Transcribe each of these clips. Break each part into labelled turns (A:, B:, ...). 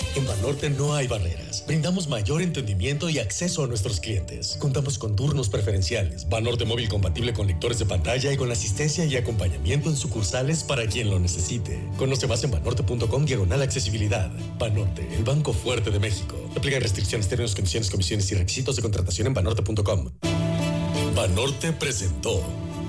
A: En Banorte no hay barreras. Brindamos mayor entendimiento y acceso a nuestros clientes. Contamos con turnos preferenciales, Banorte móvil compatible con lectores de pantalla y con asistencia y acompañamiento en sucursales para quien lo necesite. Conoce más en banorte.com/accesibilidad. Banorte, el banco fuerte de México. Aplican restricciones, términos, condiciones, comisiones y requisitos de contratación en banorte.com. Banorte presentó.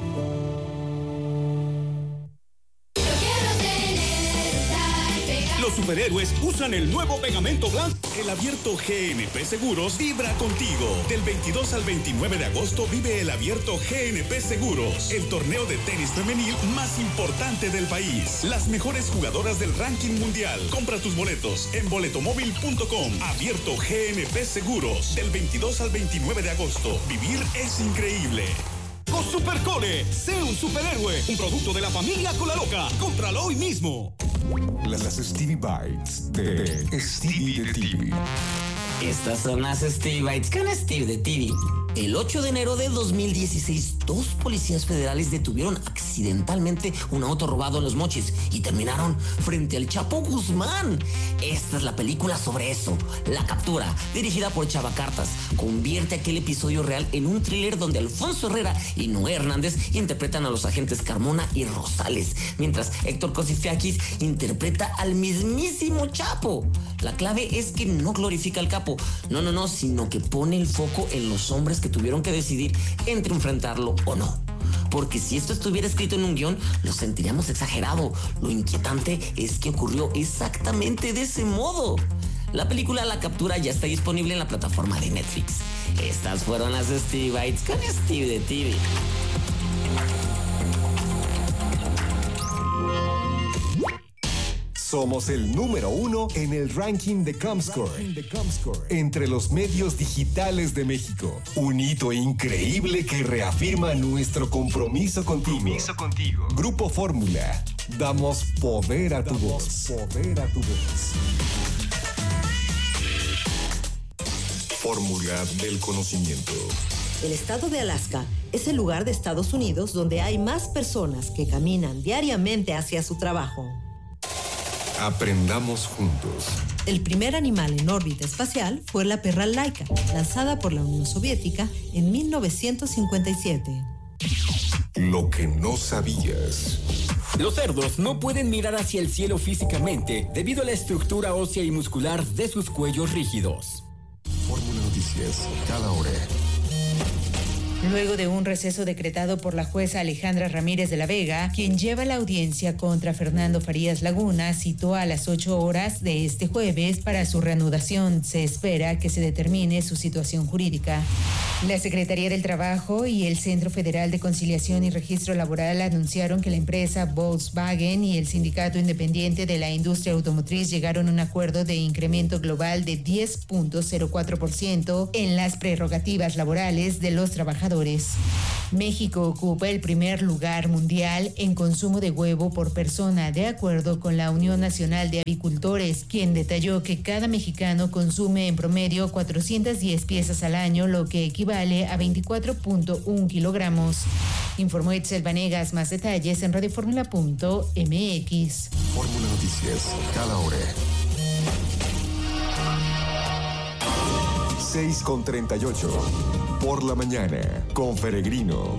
B: Los superhéroes usan el nuevo pegamento blanco. El abierto GNP Seguros vibra contigo. Del 22 al 29 de agosto vive el abierto GNP Seguros, el torneo de tenis femenil más importante del país. Las mejores jugadoras del ranking mundial. Compra tus boletos en boletomóvil.com. Abierto GNP Seguros. Del 22 al 29 de agosto. Vivir es increíble. Con Supercole, sé un superhéroe. Un producto de la familia Cola Loca. Cómpralo hoy mismo.
C: Las Stevie Bites de Stevie de TV.
D: Estas son las Stevie Bites con Steve de TV. El 8 de enero de 2016, 2 policías federales detuvieron accidentalmente un auto robado en Los Mochis y terminaron frente al Chapo Guzmán. Esta es la película sobre eso. La captura, dirigida por Chava Cartas, convierte aquel episodio real en un thriller donde Alfonso Herrera y Noé Hernández interpretan a los agentes Carmona y Rosales, mientras Héctor Cosifiakis interpreta al mismísimo Chapo. La clave es que no glorifica al capo, no, sino que pone el foco en los hombres que tuvieron que decidir entre enfrentarlo o no. Porque si esto estuviera escrito en un guión, lo sentiríamos exagerado. Lo inquietante es que ocurrió exactamente de ese modo. La película La Captura ya está disponible en la plataforma de Netflix. Estas fueron las Stevie Bites con Steve de TV.
C: Somos el número 1 en el ranking de Comscore entre los medios digitales de México. Un hito increíble que reafirma nuestro compromiso contigo. Grupo Fórmula. Damos poder a tu voz. Fórmula del conocimiento.
E: El estado de Alaska es el lugar de Estados Unidos donde hay más personas que caminan diariamente hacia su trabajo.
C: Aprendamos juntos.
E: El primer animal en órbita espacial fue la perra Laika, lanzada por la Unión Soviética en 1957.
C: Lo que no sabías.
F: Los cerdos no pueden mirar hacia el cielo físicamente debido a la estructura ósea y muscular de sus cuellos rígidos.
C: Fórmula Noticias, cada hora.
G: Luego de un receso decretado por la jueza Alejandra Ramírez de la Vega, quien lleva la audiencia contra Fernando Farías Laguna, citó a las 8 horas de este jueves para su reanudación. Se espera que se determine su situación jurídica. La Secretaría del Trabajo y el Centro Federal de Conciliación y Registro Laboral anunciaron que la empresa Volkswagen y el Sindicato Independiente de la Industria Automotriz llegaron a un acuerdo de incremento global de 10.04% en las prerrogativas laborales de los trabajadores. México ocupa el primer lugar mundial en consumo de huevo por persona, de acuerdo con la Unión Nacional de Avicultores, quien detalló que cada mexicano consume en promedio 410 piezas al año, lo que equivale a 24.1 kilogramos. Informó Itzel Vanegas. Más detalles en radioformula.mx.
C: Fórmula Noticias, cada hora. 6:38. Por la mañana, con Peregrino.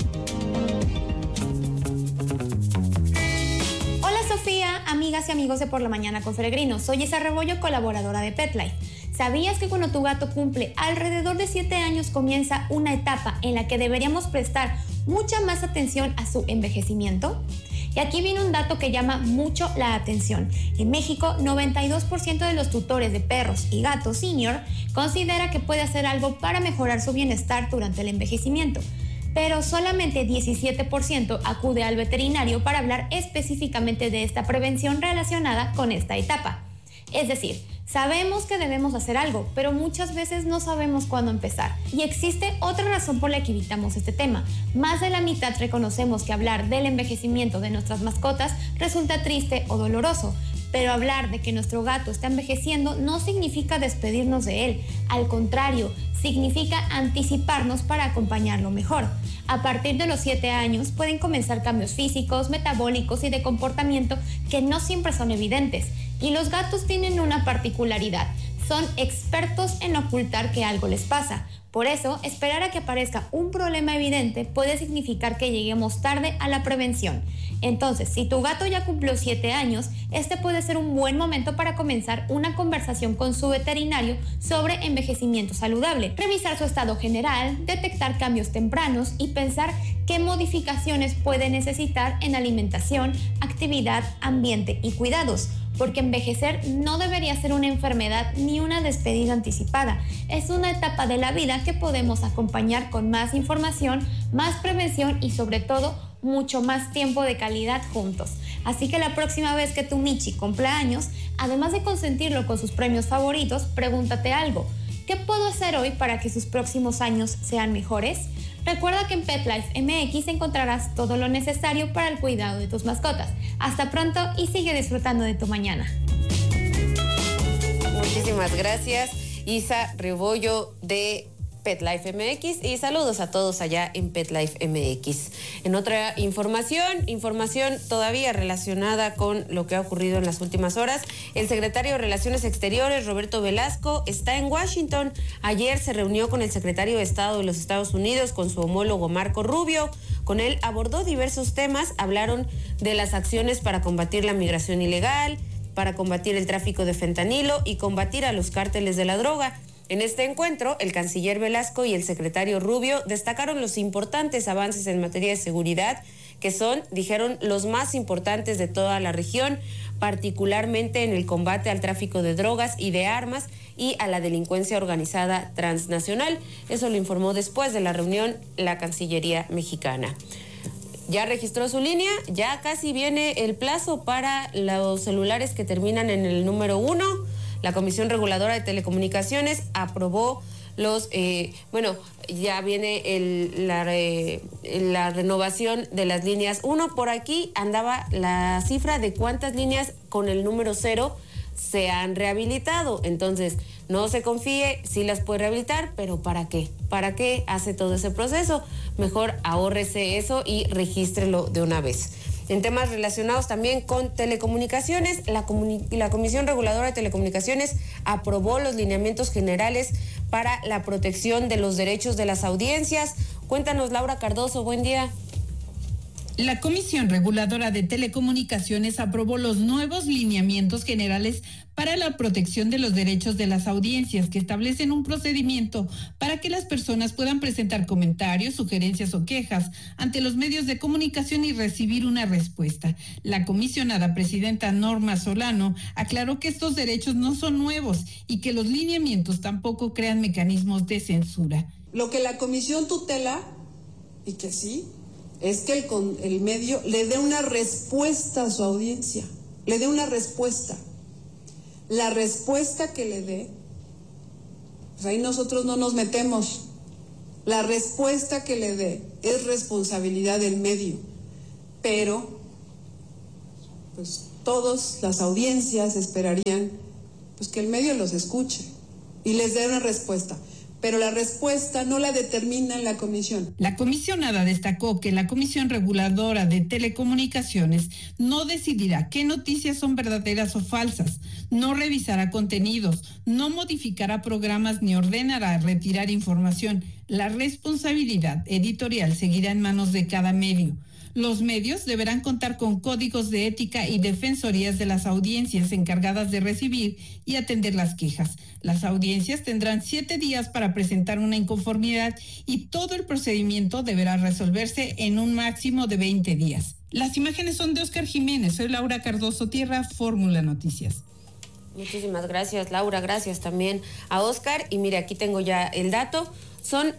H: Hola Sofía, amigas y amigos de Por la Mañana con Peregrino. Soy Isa Rebollo, colaboradora de PetLife. ¿Sabías que cuando tu gato cumple alrededor de 7 años comienza una etapa en la que deberíamos prestar mucha más atención a su envejecimiento? Y aquí viene un dato que llama mucho la atención. En México, 92% de los tutores de perros y gatos senior considera que puede hacer algo para mejorar su bienestar durante el envejecimiento. Pero solamente 17% acude al veterinario para hablar específicamente de esta prevención relacionada con esta etapa. Es decir, sabemos que debemos hacer algo, pero muchas veces no sabemos cuándo empezar. Y existe otra razón por la que evitamos este tema. Más de la mitad reconocemos que hablar del envejecimiento de nuestras mascotas resulta triste o doloroso. Pero hablar de que nuestro gato está envejeciendo no significa despedirnos de él. Al contrario, significa anticiparnos para acompañarlo mejor. A partir de los 7 años pueden comenzar cambios físicos, metabólicos y de comportamiento que no siempre son evidentes. Y los gatos tienen una particularidad: son expertos en ocultar que algo les pasa. Por eso, esperar a que aparezca un problema evidente puede significar que lleguemos tarde a la prevención. Entonces, si tu gato ya cumplió 7 años, este puede ser un buen momento para comenzar una conversación con su veterinario sobre envejecimiento saludable, revisar su estado general, detectar cambios tempranos y pensar qué modificaciones puede necesitar en alimentación, actividad, ambiente y cuidados. Porque envejecer no debería ser una enfermedad ni una despedida anticipada. Es una etapa de la vida que podemos acompañar con más información, más prevención y sobre todo mucho más tiempo de calidad juntos. Así que la próxima vez que tu Michi cumpla años, además de consentirlo con sus premios favoritos, pregúntate algo: ¿qué puedo hacer hoy para que sus próximos años sean mejores? Recuerda que en PetLife MX encontrarás todo lo necesario para el cuidado de tus mascotas. Hasta pronto y sigue disfrutando de tu mañana.
I: Muchísimas gracias, Isa Rebollo de PetLife MX, y saludos a todos allá en PetLife MX. En otra información todavía relacionada con lo que ha ocurrido en las últimas horas, el secretario de Relaciones Exteriores, Roberto Velasco, está en Washington. Ayer se reunió con el secretario de Estado de los Estados Unidos, con su homólogo Marco Rubio. Con él abordó diversos temas, hablaron de las acciones para combatir la migración ilegal, para combatir el tráfico de fentanilo y combatir a los cárteles de la droga. En este encuentro, el canciller Velasco y el secretario Rubio destacaron los importantes avances en materia de seguridad, que son, dijeron, los más importantes de toda la región, particularmente en el combate al tráfico de drogas y de armas y a la delincuencia organizada transnacional. Eso lo informó después de la reunión la Cancillería mexicana. Ya registró su línea, ya casi viene el plazo para los celulares que terminan en el número 1. La Comisión Reguladora de Telecomunicaciones aprobó ya viene la renovación de las líneas 1. Por aquí andaba la cifra de cuántas líneas con el número 0 se han rehabilitado. Entonces, no se confíe, sí las puede rehabilitar, pero ¿para qué? ¿Para qué hace todo ese proceso? Mejor ahórrese eso y regístrelo de una vez. En temas relacionados también con telecomunicaciones, la Comisión Reguladora de Telecomunicaciones aprobó los lineamientos generales para la protección de los derechos de las audiencias. Cuéntanos, Laura Cardoso, buen día.
J: La Comisión Reguladora de Telecomunicaciones aprobó los nuevos lineamientos generales para la protección de los derechos de las audiencias, que establecen un procedimiento para que las personas puedan presentar comentarios, sugerencias o quejas ante los medios de comunicación y recibir una respuesta. La comisionada presidenta Norma Solano aclaró que estos derechos no son nuevos y que los lineamientos tampoco crean mecanismos de censura.
K: Lo que la comisión tutela, y que sí, es que el medio le dé una respuesta a su audiencia, le dé una respuesta. La respuesta que le dé, pues ahí nosotros no nos metemos. La respuesta que le dé es responsabilidad del medio, pero pues todas las audiencias esperarían pues que el medio los escuche y les dé una respuesta. Pero la respuesta no la determina la comisión.
J: La comisionada destacó que la Comisión Reguladora de Telecomunicaciones no decidirá qué noticias son verdaderas o falsas, no revisará contenidos, no modificará programas ni ordenará retirar información. La responsabilidad editorial seguirá en manos de cada medio. Los medios deberán contar con códigos de ética y defensorías de las audiencias encargadas de recibir y atender las quejas. Las audiencias tendrán 7 días para presentar una inconformidad y todo el procedimiento deberá resolverse en un máximo de 20 días. Las imágenes son de Oscar Jiménez. Soy Laura Cardoso Tierra, Fórmula Noticias.
I: Muchísimas gracias, Laura. Gracias también a Oscar. Y mire, aquí tengo ya el dato. Son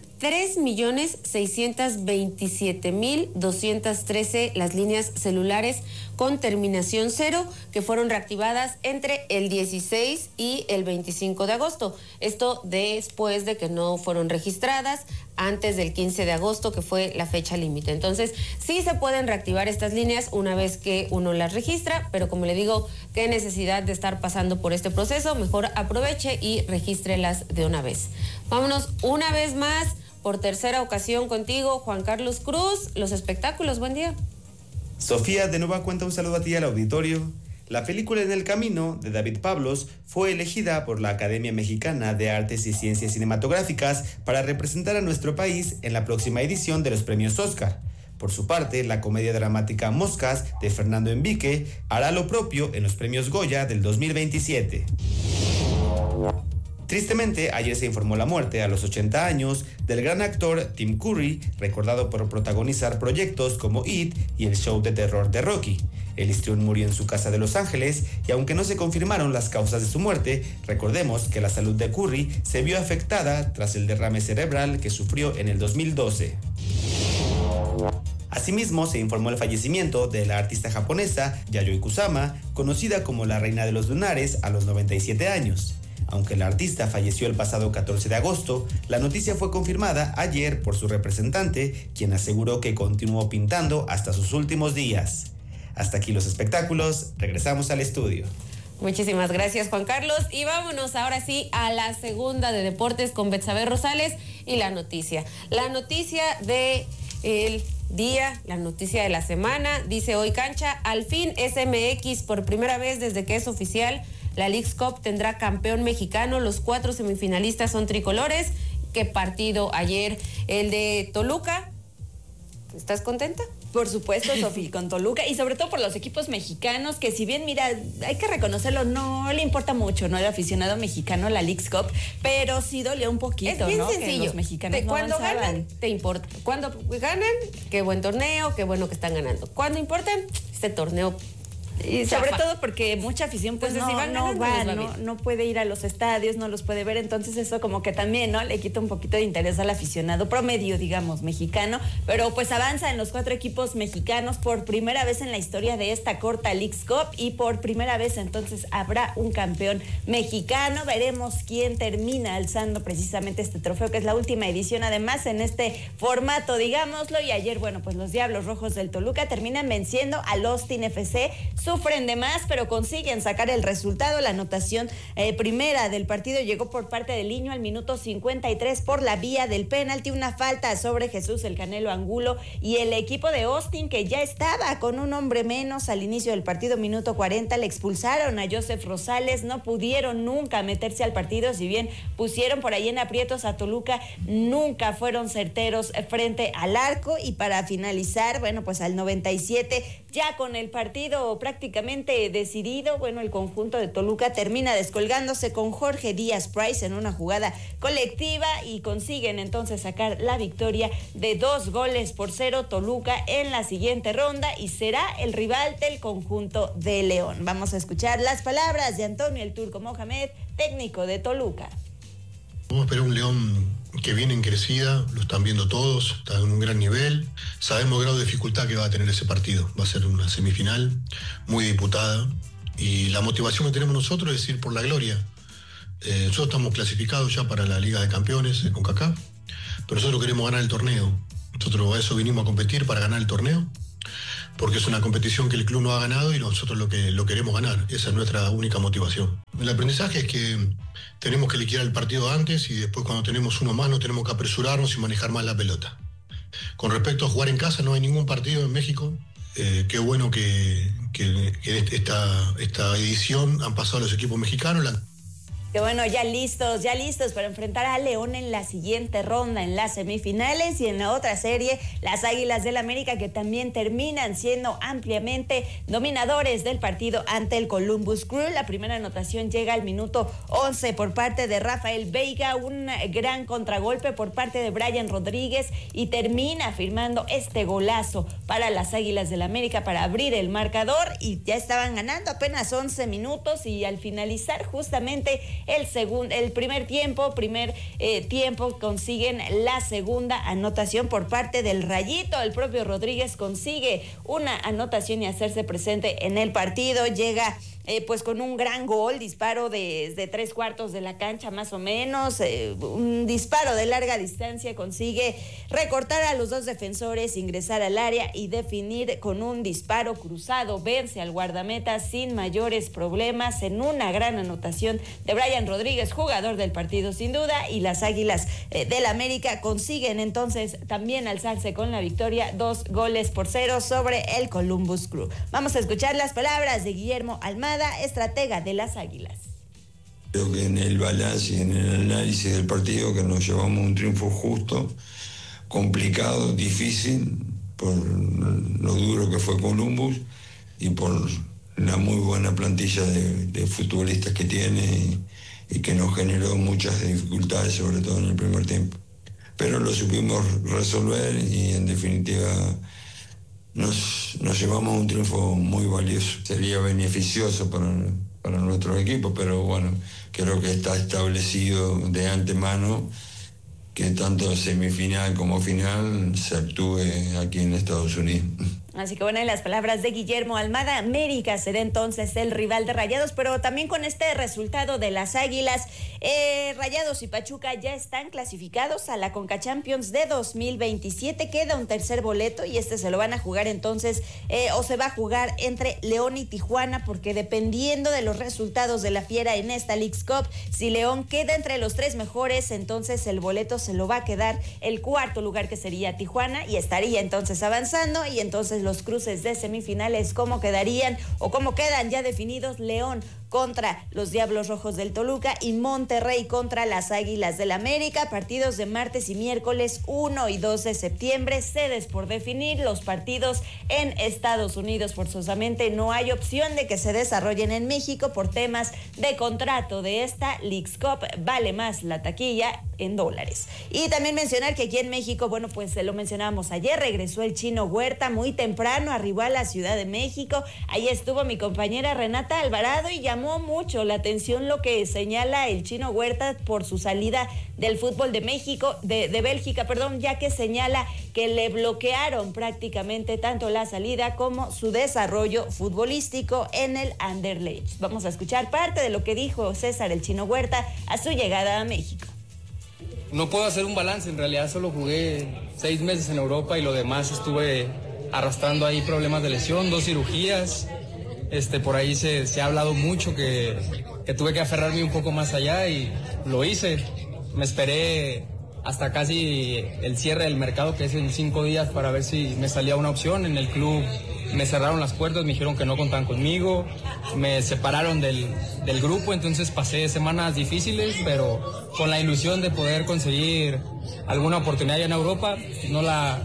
I: 3.627.213 las líneas celulares con terminación 0 que fueron reactivadas entre el 16 y el 25 de agosto. Esto después de que no fueron registradas antes del 15 de agosto, que fue la fecha límite. Entonces, sí se pueden reactivar estas líneas una vez que uno las registra, pero como le digo, qué necesidad de estar pasando por este proceso, mejor aproveche y regístrelas de una vez. Vámonos una vez más, por tercera ocasión contigo, Juan Carlos Cruz, los espectáculos, buen día.
L: Sofía, de nueva cuenta un saludo a ti y al auditorio. La película En el Camino, de David Pablos, fue elegida por la Academia Mexicana de Artes y Ciencias Cinematográficas para representar a nuestro país en la próxima edición de los premios Oscar. Por su parte, la comedia dramática Moscas, de Fernando Enrique, hará lo propio en los premios Goya del 2027. Tristemente, ayer se informó la muerte a los 80 años del gran actor Tim Curry, recordado por protagonizar proyectos como It y el show de terror de Rocky. El histrión murió en su casa de Los Ángeles y aunque no se confirmaron las causas de su muerte, recordemos que la salud de Curry se vio afectada tras el derrame cerebral que sufrió en el 2012. Asimismo, se informó el fallecimiento de la artista japonesa Yayoi Kusama, conocida como la Reina de los Lunares, a los 97 años. Aunque la artista falleció el pasado 14 de agosto, la noticia fue confirmada ayer por su representante, quien aseguró que continuó pintando hasta sus últimos días. Hasta aquí los espectáculos, regresamos al estudio.
I: Muchísimas gracias, Juan Carlos, y vámonos ahora sí a la segunda de deportes con Betsabe Rosales y la noticia. La noticia de el día, la noticia de la semana, dice Hoy Cancha, al fin SMX por primera vez desde que es oficial. La Leagues Cup tendrá campeón mexicano, los 4 semifinalistas son tricolores. Qué partido ayer el de Toluca. ¿Estás contenta?
M: Por supuesto, Sofi, con Toluca y sobre todo por los equipos mexicanos que si bien, mira, hay que reconocerlo, no le importa mucho, ¿no? El aficionado mexicano a la Leagues Cup, pero sí dolió un poquito,
I: es bien
M: ¿no?
I: sencillo.
M: Que los mexicanos no
I: cuando
M: avanzaban.
I: ganan, te importa. Cuando ganan, qué buen torneo, qué bueno que están ganando. Cuando importan, este torneo.
M: Y sobre todo porque mucha afición pues
I: Entonces, si van ganando,
M: no puede ir a los estadios, no los puede ver, entonces eso como que también, ¿no? Le quita un poquito de interés al aficionado promedio, digamos, mexicano, pero pues avanza en los 4 equipos mexicanos por primera vez en la historia de esta corta Leagues Cup y por primera vez entonces habrá un campeón mexicano, veremos quién termina alzando precisamente este trofeo, que es la última edición además en este formato, digámoslo, y ayer, bueno, pues los Diablos Rojos del Toluca terminan venciendo al Austin FC. Sufren de más, pero consiguen sacar el resultado. La anotación primera del partido llegó por parte de Liño al minuto 53 por la vía del penalti. Una falta sobre Jesús el Canelo Angulo y el equipo de Austin, que ya estaba con un hombre menos al inicio del partido, minuto 40, le expulsaron a Joseph Rosales. No pudieron nunca meterse al partido, si bien pusieron por ahí en aprietos a Toluca, nunca fueron certeros frente al arco. Y para finalizar, bueno, pues al 97, ya con el partido prácticamente decidido, bueno, el conjunto de Toluca termina descolgándose con Jorge Díaz Price en una jugada colectiva y consiguen entonces sacar la victoria de 2-0 Toluca en la siguiente ronda y será el rival del conjunto de León. Vamos a escuchar las palabras de Antonio El Turco Mohamed, técnico de Toluca.
N: Vamos a esperar un León que viene en crecida, lo están viendo todos, está en un gran nivel. Sabemos el grado de dificultad que va a tener ese partido. Va a ser una semifinal muy disputada y la motivación que tenemos nosotros es ir por la gloria. Nosotros estamos clasificados ya para la Liga de Campeones con CONCACAF, pero nosotros queremos ganar el torneo. Nosotros a eso vinimos a competir, para ganar el torneo, porque es una competición que el club no ha ganado y nosotros lo queremos ganar. Esa es nuestra única motivación. El aprendizaje es que tenemos que liquidar el partido antes y después, cuando tenemos uno más, no tenemos que apresurarnos y manejar más la pelota. Con respecto a jugar en casa, no hay ningún partido en México. Qué bueno que esta edición han pasado los equipos mexicanos.
M: Que bueno, ya listos para enfrentar a León en la siguiente ronda, en las semifinales, y en la otra serie, las Águilas del América, que también terminan siendo ampliamente dominadores del partido ante el Columbus Crew. La primera anotación llega al minuto 11 por parte de Rafael Veiga, un gran contragolpe por parte de Brian Rodríguez, y termina firmando este golazo para las Águilas del América para abrir el marcador, y ya estaban ganando apenas 11 minutos, y al finalizar justamente el primer tiempo consiguen la segunda anotación por parte del Rayito. El propio Rodríguez consigue una anotación y hacerse presente en el partido. Llega pues con un gran gol, disparo desde 3/4 de la cancha más o menos, un disparo de larga distancia, consigue recortar a los dos defensores, ingresar al área y definir con un disparo cruzado, vence al guardameta sin mayores problemas en una gran anotación de Brian Rodríguez, jugador del partido sin duda, y las Águilas del América consiguen entonces también alzarse con la victoria, 2-0 sobre el Columbus Crew. Vamos a escuchar las palabras de Guillermo Almada, estratega de las Águilas.
O: Creo que en el balance y en el análisis del partido que nos llevamos un triunfo justo, complicado, difícil, por lo duro que fue Columbus y por la muy buena plantilla de futbolistas que tiene y que nos generó muchas dificultades, sobre todo en el primer tiempo. Pero lo supimos resolver y en definitiva nos llevamos un triunfo muy valioso. Sería beneficioso para nuestro equipo, pero bueno, creo que está establecido de antemano que tanto semifinal como final se actúe aquí en Estados Unidos.
M: Así que bueno, en las palabras de Guillermo Almada, América será entonces el rival de Rayados, pero también con este resultado de las Águilas, Rayados y Pachuca ya están clasificados a la Conca Champions de 2027, queda un tercer boleto y se lo van a jugar entonces, o se va a jugar entre León y Tijuana, porque dependiendo de los resultados de la Fiera en esta Leagues Cup, si León queda entre los 3 mejores, entonces el boleto se lo va a quedar el cuarto lugar, que sería Tijuana, y estaría entonces avanzando, y entonces los cruces de semifinales, cómo quedarían o cómo quedan ya definidos: León contra los Diablos Rojos del Toluca y Monterrey contra las Águilas del América. Partidos de martes y miércoles 1 y 2 de septiembre, sedes por definir. Los partidos en Estados Unidos forzosamente no hay opción de que se desarrollen en México por temas de contrato de esta Leagues Cup, vale más la taquilla en dólares. Y también mencionar que aquí en México, bueno, pues se lo mencionábamos ayer, regresó el Chino Huerta muy temprano, arribó a la Ciudad de México, ahí estuvo mi compañera Renata Alvarado y llamó mucho la atención lo que señala el Chino Huerta por su salida del fútbol de México, de Bélgica, ya que señala que le bloquearon prácticamente tanto la salida como su desarrollo futbolístico en el Anderlecht. Vamos a escuchar parte de lo que dijo César el Chino Huerta a su llegada a México.
P: No puedo hacer un balance, en realidad solo jugué 6 meses en Europa y lo demás estuve arrastrando ahí problemas de lesión, 2 cirugías. Por ahí se ha hablado mucho que tuve que aferrarme un poco más allá y lo hice. Me esperé hasta casi el cierre del mercado, que es en 5 días, para ver si me salía una opción. En el club me cerraron las puertas, me dijeron que no contaban conmigo, me separaron del grupo, entonces pasé semanas difíciles, pero con la ilusión de poder conseguir alguna oportunidad allá en Europa. No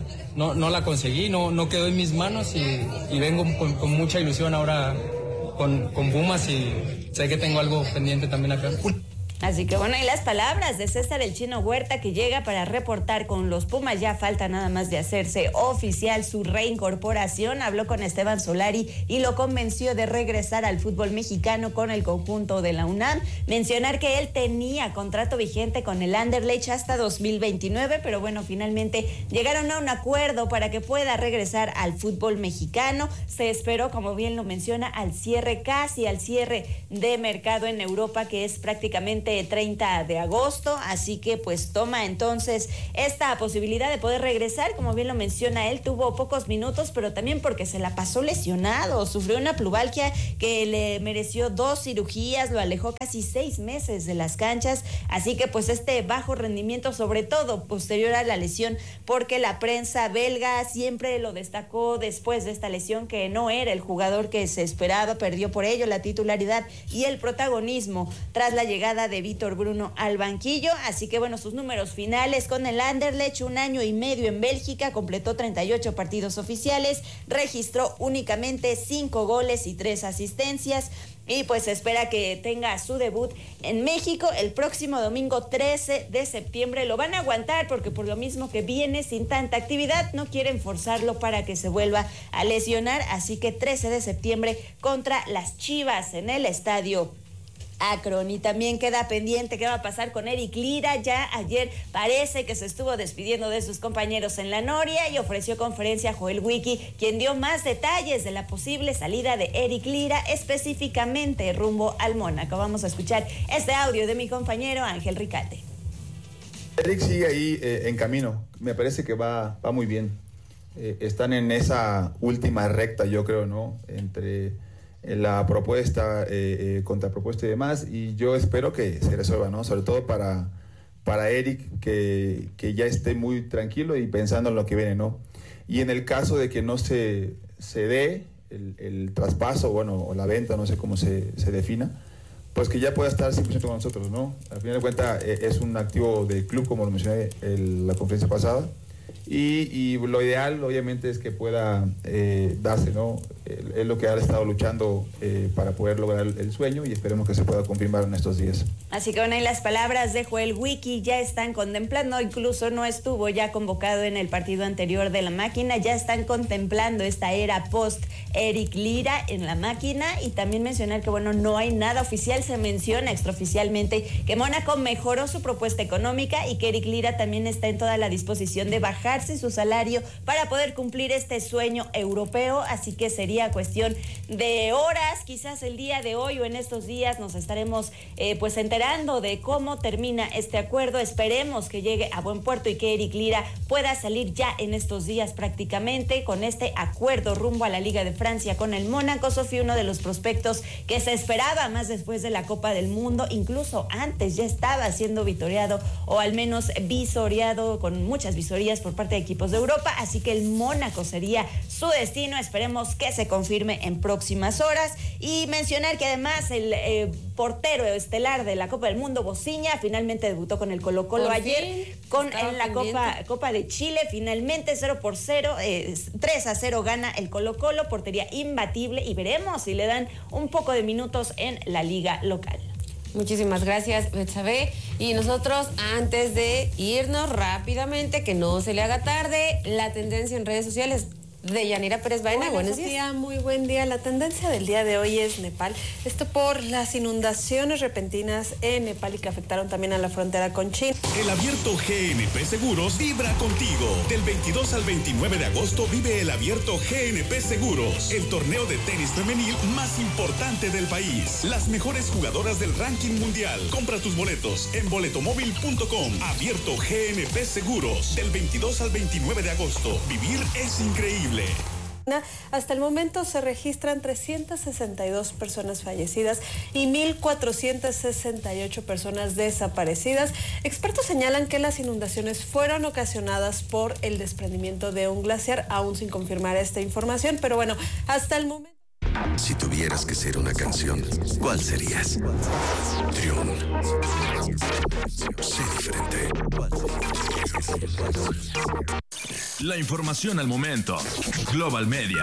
P: la conseguí, no quedó en mis manos y vengo con mucha ilusión ahora con Pumas y sé que tengo algo pendiente también acá.
M: Así que bueno, y las palabras de César el Chino Huerta, que llega para reportar con los Pumas. Ya falta nada más de hacerse oficial su reincorporación. Habló con Esteban Solari y lo convenció de regresar al fútbol mexicano con el conjunto de la UNAM. Mencionar que él tenía contrato vigente con el Anderlecht hasta 2029, pero bueno, finalmente llegaron a un acuerdo para que pueda regresar al fútbol mexicano. Se esperó, como bien lo menciona, casi al cierre de mercado en Europa, que es prácticamente 30 de agosto, así que pues toma entonces esta posibilidad de poder regresar. Como bien lo menciona él, tuvo pocos minutos, pero también porque se la pasó lesionado, sufrió una plubalgia que le mereció 2 cirugías, lo alejó casi 6 meses de las canchas, así que pues este bajo rendimiento, sobre todo posterior a la lesión, porque la prensa belga siempre lo destacó después de esta lesión, que no era el jugador que se esperaba, perdió por ello la titularidad y el protagonismo tras la llegada de Víctor Bruno al banquillo. Así que bueno, sus números finales con el Anderlecht: 1 año y medio en Bélgica, completó 38 partidos oficiales, registró únicamente 5 goles y 3 asistencias. Y pues se espera que tenga su debut en México el próximo domingo 13 de septiembre. Lo van a aguantar porque por lo mismo que viene sin tanta actividad, no quieren forzarlo para que se vuelva a lesionar. Así que 13 de septiembre contra las Chivas en el Estadio Akron. Y también queda pendiente qué va a pasar con Eric Lira. Ya ayer parece que se estuvo despidiendo de sus compañeros en la Noria y ofreció conferencia a Joel Wiki, quien dio más detalles de la posible salida de Eric Lira, específicamente rumbo al Mónaco. Vamos a escuchar este audio de mi compañero Ángel Ricalde.
Q: Eric sigue ahí en camino, me parece que va muy bien. Están en esa última recta, yo creo, ¿no? Entre la propuesta, contrapropuesta y demás, y yo espero que se resuelva, ¿no? Sobre todo para Eric, que ya esté muy tranquilo y pensando en lo que viene, ¿no? Y en el caso de que no se dé el traspaso, bueno, o la venta, no sé cómo se defina, pues que ya pueda estar 100% con nosotros, ¿no? Al final de cuentas es un activo del club, como lo mencioné en la conferencia pasada, y lo ideal obviamente es que pueda darse, ¿no? Es lo que ha estado luchando para poder lograr el sueño, y esperemos que se pueda confirmar en estos días.
M: Así que bueno, y las palabras de Joel Wiki ya están contemplando, incluso no estuvo ya convocado en el partido anterior de la Máquina, ya están contemplando esta era post Eric Lira en la Máquina. Y también mencionar que bueno, no hay nada oficial, se menciona extraoficialmente que Mónaco mejoró su propuesta económica y que Eric Lira también está en toda la disposición de bajarse su salario para poder cumplir este sueño europeo, así que sería cuestión de horas, quizás el día de hoy o en estos días nos estaremos pues enterando de cómo termina este acuerdo. Esperemos que llegue a buen puerto y que Eric Lira pueda salir ya en estos días prácticamente con este acuerdo rumbo a la Liga de Francia con el Mónaco. Sofía, uno de los prospectos que se esperaba más después de la Copa del Mundo, incluso antes ya estaba siendo vitoriado o al menos visoreado con muchas visorías por parte de equipos de Europa, así que el Mónaco sería su destino. Esperemos que se confirme en próximas horas. Y mencionar que además el portero estelar de la Copa del Mundo, Bociña, finalmente debutó con el Colo-Colo ayer en la Copa de Chile, finalmente 3-0 gana el Colo-Colo, portería imbatible, y veremos si le dan un poco de minutos en la liga local.
I: Muchísimas gracias, Betsabe. Y nosotros, antes de irnos rápidamente, que no se le haga tarde, la tendencia en redes sociales de Yanira Pérez Baena.
R: Buenos días. Muy buen día. La tendencia del día de hoy es Nepal. Esto por las inundaciones repentinas en Nepal y que afectaron también a la frontera con China.
B: El Abierto GNP Seguros vibra contigo. Del 22 al 29 de agosto vive el Abierto GNP Seguros, el torneo de tenis femenil más importante del país. Las mejores jugadoras del ranking mundial. Compra tus boletos en boletomóvil.com. Abierto GNP Seguros. Del 22 al 29 de agosto. Vivir es increíble.
R: Hasta el momento se registran 362 personas fallecidas y 1.468 personas desaparecidas. Expertos señalan que las inundaciones fueron ocasionadas por el desprendimiento de un glaciar, aún sin confirmar esta información, pero bueno, hasta el momento...
S: Si tuvieras que ser una canción, ¿cuál serías? Triun. Sé diferente.
T: La información al momento. Global Media.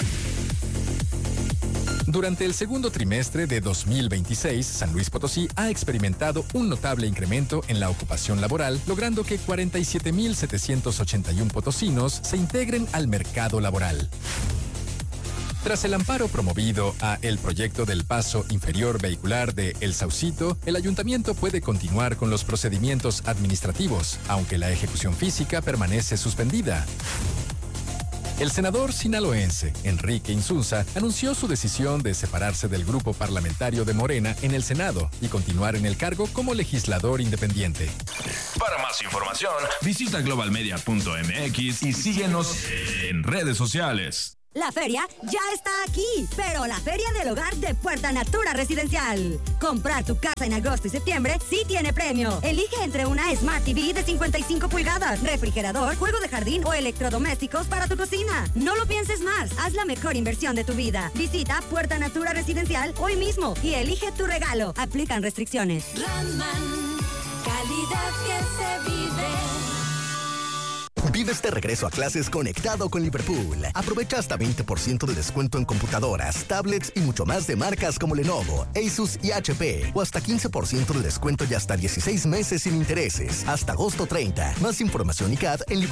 U: Durante el segundo trimestre de 2026, San Luis Potosí ha experimentado un notable incremento en la ocupación laboral, logrando que 47,781 potosinos se integren al mercado laboral. Tras el amparo promovido a el proyecto del paso inferior vehicular de El Saucito, el ayuntamiento puede continuar con los procedimientos administrativos, aunque la ejecución física permanece suspendida. El senador sinaloense Enrique Insunza anunció su decisión de separarse del grupo parlamentario de Morena en el Senado y continuar en el cargo como legislador independiente.
T: Para más información, visita globalmedia.mx y síguenos en redes sociales.
V: La feria ya está aquí, pero la Feria del Hogar de Puerta Natura Residencial. Comprar tu casa en agosto y septiembre sí tiene premio. Elige entre una Smart TV de 55 pulgadas, refrigerador, juego de jardín o electrodomésticos para tu cocina. No lo pienses más, haz la mejor inversión de tu vida. Visita Puerta Natura Residencial hoy mismo y elige tu regalo. Aplican restricciones.
W: Raman, calidad que se vive.
X: Vive este regreso a clases conectado con Liverpool. Aprovecha hasta 20% de descuento en computadoras, tablets y mucho más de marcas como Lenovo, Asus y HP. O hasta 15% de descuento y hasta 16 meses sin intereses. Hasta agosto 30. Más información y CAD en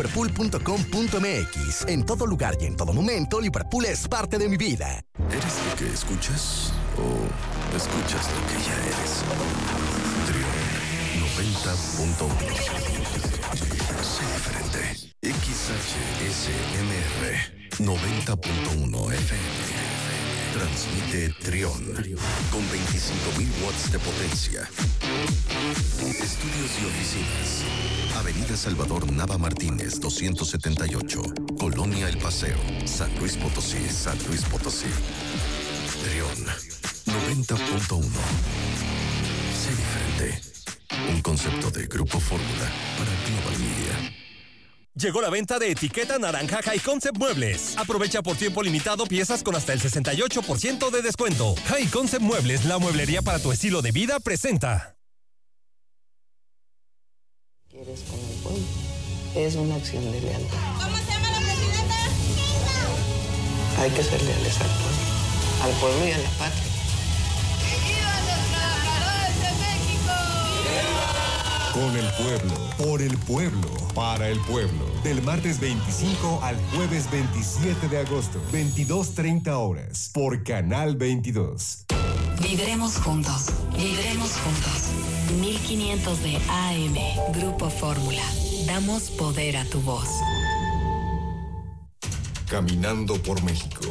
X: liverpool.com.mx. En todo lugar y en todo momento, Liverpool es parte de mi vida.
S: ¿Eres lo que escuchas ¿O escuchas lo que ya eres? Trión 90.1. Sé diferente. XHSMR 90.1 FM. Transmite Trión con 25.000 watts de potencia. Estudios y oficinas. Avenida Salvador Nava Martínez, 278. Colonia El Paseo, San Luis Potosí, San Luis Potosí. Trión 90.1. Sé diferente. Un concepto de Grupo Fórmula para Global Media.
A: Llegó la venta de etiqueta naranja High Concept Muebles. Aprovecha por tiempo limitado piezas con hasta el 68% de descuento. High Concept Muebles, la mueblería para tu estilo de vida, presenta.
D: ¿Quieres con el pueblo? Es una acción de lealtad.
E: ¿Cómo se llama la presidenta?
D: Hay que ser leales al pueblo y a la patria.
E: ¡Viva los trabajadores de México!
C: Con el pueblo, por el pueblo, para el pueblo. Del martes 25 al jueves 27 de agosto, 22:30 horas, por Canal 22.
F: Vibremos juntos, vibremos juntos. 1500 de AM, Grupo Fórmula. Damos poder a tu voz.
C: Caminando por México.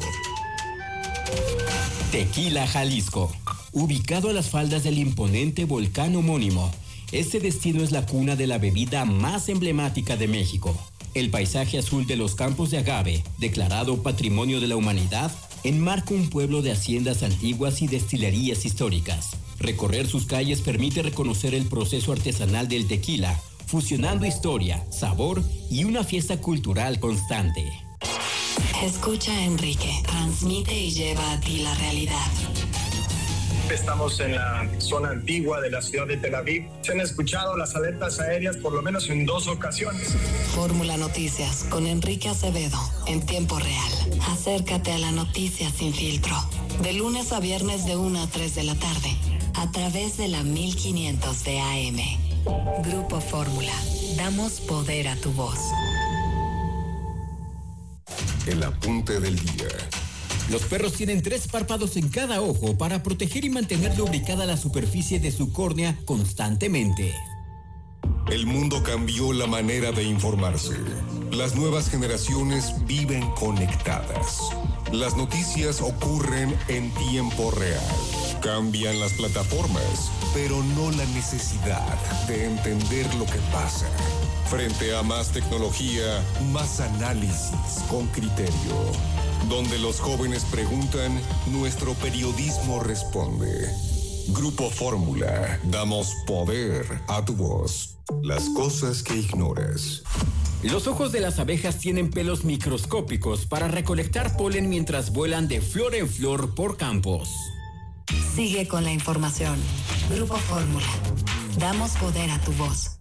Y: Tequila, Jalisco. Ubicado a las faldas del imponente volcán homónimo, este destino es la cuna de la bebida más emblemática de México. El paisaje azul de los campos de agave, declarado Patrimonio de la Humanidad, enmarca un pueblo de haciendas antiguas y destilerías históricas. Recorrer sus calles permite reconocer el proceso artesanal del tequila, fusionando historia, sabor y una fiesta cultural constante.
F: Escucha a Enrique, transmite y lleva a ti la realidad.
Z: Estamos en la zona antigua de la ciudad de Tel Aviv. Se han escuchado las alertas aéreas por lo menos en 2 ocasiones.
F: Fórmula Noticias con Enrique Acevedo, en tiempo real. Acércate a la noticia sin filtro. De lunes a viernes de 1 a 3 de la tarde, a través de la 1500 de AM. Grupo Fórmula. Damos poder a tu voz.
C: El apunte del día.
Y: Los perros tienen 3 párpados en cada ojo para proteger y mantener lubricada la superficie de su córnea constantemente.
C: El mundo cambió la manera de informarse. Las nuevas generaciones viven conectadas. Las noticias ocurren en tiempo real. Cambian las plataformas, pero no la necesidad de entender lo que pasa. Frente a más tecnología, más análisis con criterio. Donde los jóvenes preguntan, nuestro periodismo responde. Grupo Fórmula, damos poder a tu voz. Las cosas que ignoras.
Y: Los ojos de las abejas tienen pelos microscópicos para recolectar polen mientras vuelan de flor en flor por campos.
F: Sigue con la información. Grupo Fórmula. Damos poder a tu voz.